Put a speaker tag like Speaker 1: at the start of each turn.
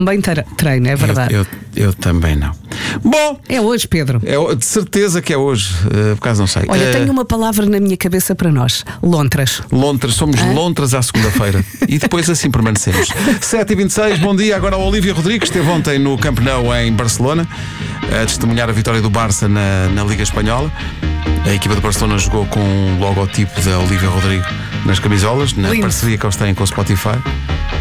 Speaker 1: Bem treino, é verdade.
Speaker 2: Eu também não. Bom,
Speaker 1: É hoje, Pedro.
Speaker 2: de certeza que é hoje, por acaso não sei.
Speaker 1: Olha, tenho uma palavra na minha cabeça para nós: lontras.
Speaker 2: Lontras, somos lontras à segunda-feira. E depois assim permanecemos. 7h26, bom dia. Agora a Olívia Rodrigues esteve ontem no Camp Nou em Barcelona a testemunhar a vitória do Barça na Liga Espanhola. A equipa do Barcelona jogou com o logotipo da Olívia Rodrigo nas camisolas, na
Speaker 1: Lindo.
Speaker 2: parceria que eles têm com o Spotify.